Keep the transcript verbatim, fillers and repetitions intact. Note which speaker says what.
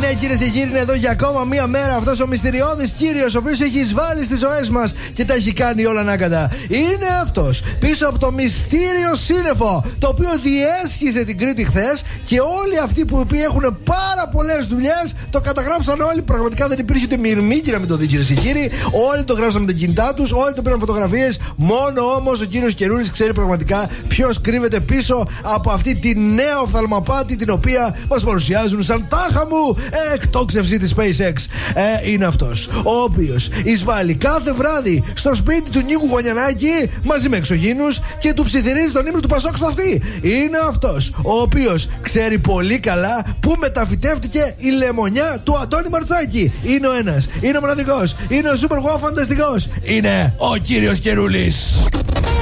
Speaker 1: ναι, κυρίες και κύριοι, είναι εδώ για ακόμα μία μέρα αυτός ο μυστηριώδης κύριος, ο οποίος έχει εισβάλει στις ζωές μας και τα έχει κάνει όλα ανάκατα. Είναι αυτός πίσω από το μυστήριο σύννεφο, το οποίο διέσχιζε την Κρήτη χθες και όλοι αυτοί που έχουν πάρα πολλές δουλειές το καταγράψαν όλοι. Πραγματικά δεν υπήρχε ούτε μυρμήγκη να μην το δει, κυρίες και κύριοι. Όλοι το γράψαν με τα κινητά τους, όλοι το πήραν φωτογραφίες. Μόνο όμως ο κύριος Κερούλης ξέρει πραγματικά ποιος κρύβεται πίσω από αυτή τη νέα οφθαλμαπάτη, την οποία μας παρουσιάζουν σαν τάχα μου εκτόξευση της SpaceX. Ε, είναι αυτός ο οποίος εισβάλλει κάθε βράδυ στο σπίτι του Νίκου Γωνιανάκη μαζί με εξωγήινους και του ψιθυρίζει τον ύμνο του Πασόκ στο αυτί. Είναι αυτός ο οποίος ξέρει πολύ καλά πού μεταφυτεύτηκε η λεμονιά του Αντώνη Μαρτσάκη. Είναι ο ένας, είναι ο μοναδικός, είναι ο super wow φανταστικός. Είναι ο κύριος Κερούλης.